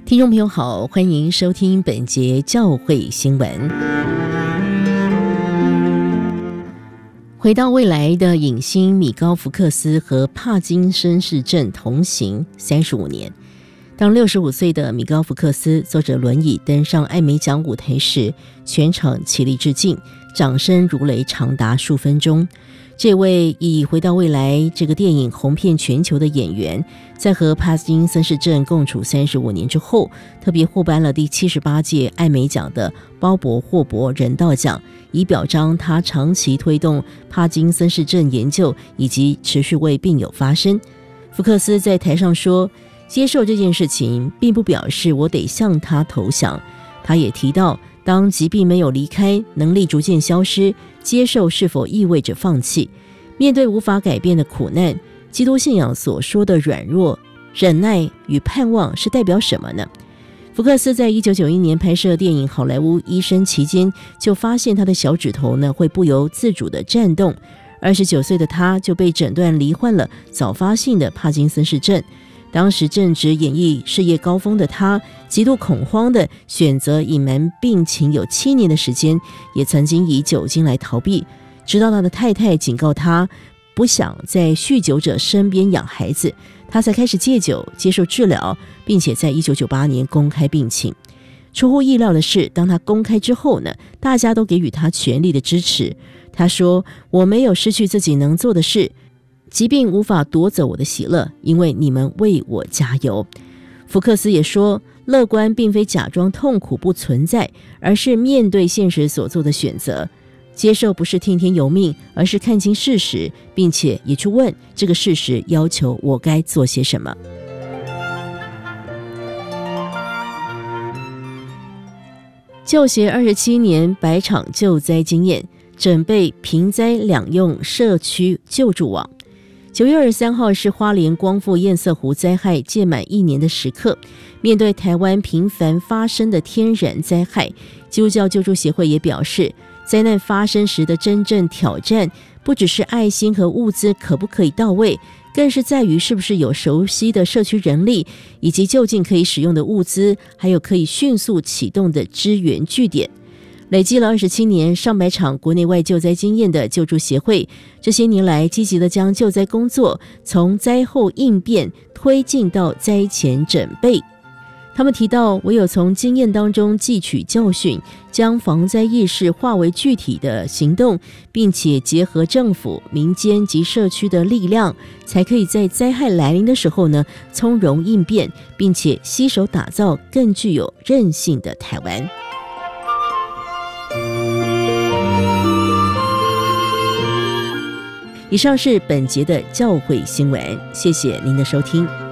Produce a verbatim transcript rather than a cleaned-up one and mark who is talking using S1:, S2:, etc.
S1: 听众朋友好，欢迎收听本节教会新闻。回到未来的影星米高福克斯和帕金森氏症同行三十五年。当六十五岁的米高福克斯坐着轮椅登上艾美奖舞台时，全场起立致敬，掌声如雷，长达数分钟。这位以《回到未来》这个电影红遍全球的演员，在和帕金森氏症共处三十五年之后，特别获颁了第七十八届艾美奖的鲍勃霍伯人道奖，以表彰他长期推动帕金森氏症研究以及持续为病友发声。福克斯在台上说，接受这件事情并不表示我得向他投降。他也提到，当疾病没有离开，能力逐渐消失，接受是否意味着放弃？面对无法改变的苦难，基督信仰所说的软弱、忍耐与盼望是代表什么呢？福克斯在一九九一年拍摄电影《好莱坞医生》期间，就发现他的小指头呢会不由自主地颤动。二十九岁的他就被诊断罹患了早发性的帕金森氏症。当时正值演艺事业高峰的他，极度恐慌地选择隐瞒病情有七年的时间，也曾经以酒精来逃避，直到他的太太警告他不想在酗酒者身边养孩子，他才开始戒酒接受治疗，并且在一九九八年公开病情。出乎意料的是，当他公开之后呢，大家都给予他全力的支持。他说，我没有失去自己能做的事，疾病无法夺走我的喜乐，因为你们为我加油。福克斯也说，乐观并非假装痛苦不存在，而是面对现实所做的选择。接受不是听天由命，而是看清事实，并且也去问这个事实要求我该做些什么。就学二十七年，百场救灾经验，准备平灾两用社区救助网。九月二十三号是花莲光复堰塞湖灾害届满一年的时刻。面对台湾频繁发生的天然灾害，基督教救助协会也表示，灾难发生时的真正挑战，不只是爱心和物资可不可以到位，更是在于是不是有熟悉的社区人力，以及就近可以使用的物资，还有可以迅速启动的支援据点。累积了二十七年上百场国内外救灾经验的救助协会，这些年来积极地将救灾工作从灾后应变推进到灾前准备。他们提到，唯有从经验当中汲取教训，将防灾意识化为具体的行动，并且结合政府、民间及社区的力量，才可以在灾害来临的时候呢，从容应变，并且携手打造更具有韧性的台湾。以上是本节的教会新闻，谢谢您的收听。